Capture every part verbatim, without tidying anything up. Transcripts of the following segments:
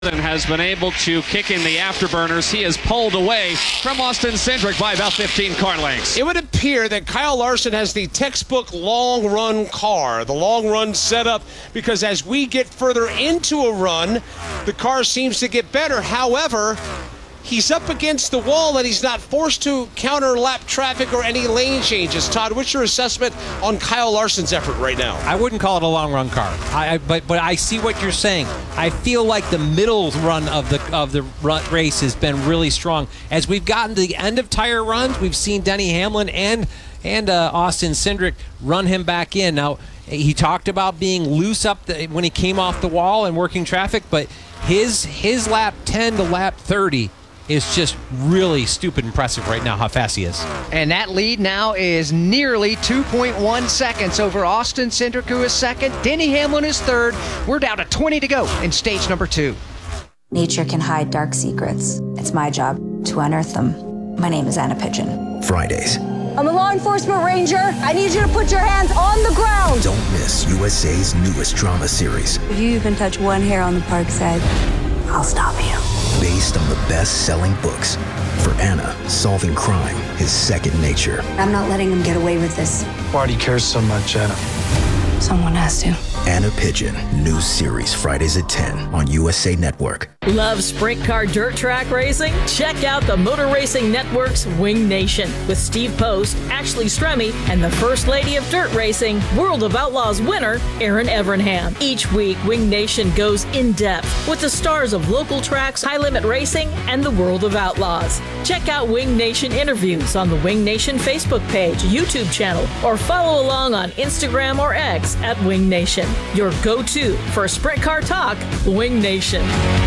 has been able to kick in the afterburners. He is pulled away from Austin Cindric by about fifteen car lengths. It would appear that Kyle Larson has the textbook long run car, the long run setup, because as we get further into a run, the car seems to get better. However, he's up against the wall and he's not forced to counter lap traffic or any lane changes. Todd, what's your assessment on Kyle Larson's effort right now? I wouldn't call it a long run car, I, I, but but I see what you're saying. I feel like the middle run of the of the run, race has been really strong. As we've gotten to the end of tire runs, we've seen Denny Hamlin and and uh, Austin Cindric run him back in. Now, he talked about being loose up the, when he came off the wall and working traffic, but his his lap ten to lap thirty is just really stupid impressive right now how fast he is. And that lead now is nearly two point one seconds over Austin Cindric, who is second. Denny Hamlin is third. We're down to twenty to go in stage number two. Nature can hide dark secrets. It's my job to unearth them. My name is Anna Pigeon. Fridays. I'm a law enforcement ranger. I need you to put your hands on the ground. Don't miss U S A's newest drama series. If you even touch one hair on the park side, I'll stop you. Based on the best-selling books. For Anna, solving crime is second nature. I'm not letting him get away with this. Why do you care so much, Anna? Someone has to. Anna Pigeon, new series Fridays at ten on U S A Network. Love sprint car dirt track racing? Check out the Motor Racing Network's Wing Nation with Steve Post, Ashley Stremme, and the First Lady of Dirt Racing, World of Outlaws winner, Erin Evernham. Each week, Wing Nation goes in-depth with the stars of local tracks, high limit racing, and the World of Outlaws. Check out Wing Nation interviews on the Wing Nation Facebook page, YouTube channel, or follow along on Instagram or X at Wing Nation. Your go-to for sprint car talk, Wing Nation.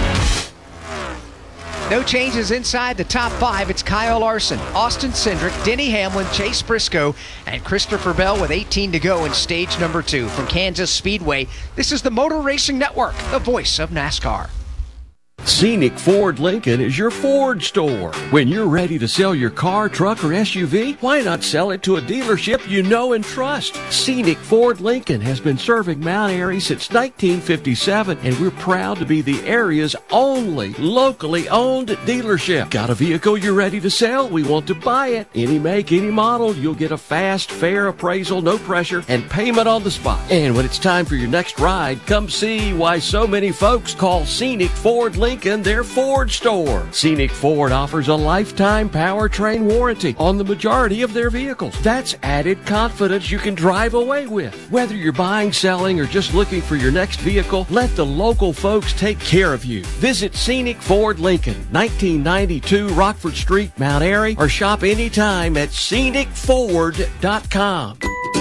No changes inside the top five. It's Kyle Larson, Austin Cindric, Denny Hamlin, Chase Briscoe, and Christopher Bell with eighteen to go in stage number two. From Kansas Speedway, this is the Motor Racing Network, the voice of NASCAR. Scenic Ford Lincoln is your Ford store. When you're ready to sell your car, truck, or S U V, why not sell it to a dealership you know and trust? Scenic Ford Lincoln has been serving Mount Airy since nineteen fifty-seven, and we're proud to be the area's only locally owned dealership. Got a vehicle you're ready to sell? We want to buy it. Any make, any model, you'll get a fast, fair appraisal, no pressure, and payment on the spot. And when it's time for your next ride, come see why so many folks call Scenic Ford Lincoln their Ford store. Scenic Ford offers a lifetime powertrain warranty on the majority of their vehicles. That's added confidence you can drive away with. Whether you're buying, selling, or just looking for your next vehicle, let the local folks take care of you. Visit Scenic Ford Lincoln, nineteen ninety-two Rockford Street, Mount Airy, or shop anytime at scenic ford dot com.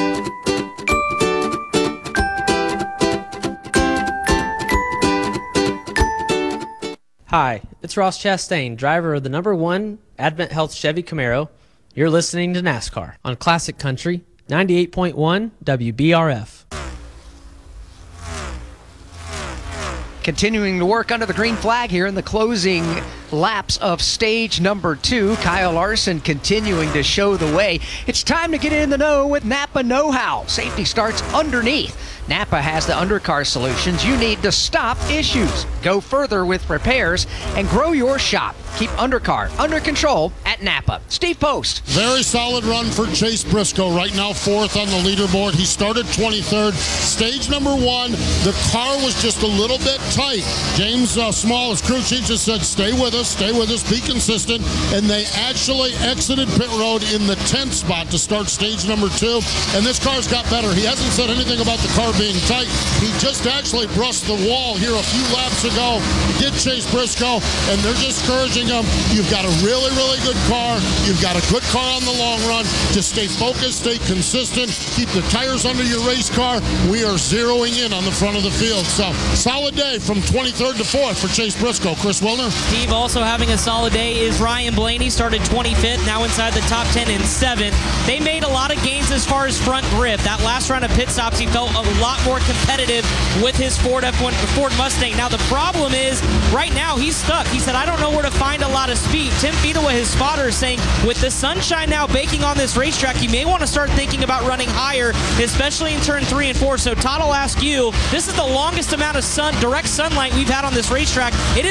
Hi, it's Ross Chastain, driver of the number one Advent Health Chevy Camaro. You're listening to NASCAR on Classic Country ninety-eight point one W B R F. Continuing to work under the green flag here in the closing laps of stage number two. Kyle Larson continuing to show the way. It's time to get in the know with Napa Know-How. Safety starts underneath. Napa has the undercar solutions you need to stop issues. Go further with repairs and grow your shop. Keep undercar under control at Napa. Steve Post. Very solid run for Chase Briscoe. Right now fourth on the leaderboard. He started twenty-third. Stage number one, the car was just a little bit tight. James uh, Small, his crew chief, just said, stay with us, stay with us, be consistent. And they actually exited pit road in the tenth spot to start stage number two. And this car's got better. He hasn't said anything about the car being tight. He just actually brushed the wall here a few laps ago. He did Chase Briscoe, and they're just encouraging him. You've got a really, really good car. You've got a good car on the long run. Just stay focused, stay consistent, keep the tires under your race car. We are zeroing in on the front of the field. So, solid day from twenty-third to fourth for Chase Briscoe. Chris Wilner. Steve, also having a solid day is Ryan Blaney. Started twenty-fifth, now inside the top ten in seventh. They made a lot of gains as far as front grip. That last round of pit stops, he felt a lot more competitive with his Ford F one Ford Mustang. Now the problem is right now he's stuck. He said, I don't know where to find a lot of speed. Tim Fedewa, his spotter, is saying with the sunshine now baking on this racetrack, you may want to start thinking about running higher, especially in turn three and four. So Todd, I'll ask you, this is the longest amount of sun, direct sunlight we've had on this racetrack. It is